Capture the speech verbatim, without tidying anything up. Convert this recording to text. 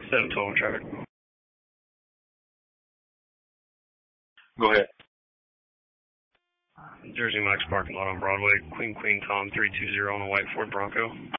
seven twelve traffic. Go ahead. Jersey Mike's parking lot on Broadway, Queen Queen Tom three two zero on a white Ford Bronco.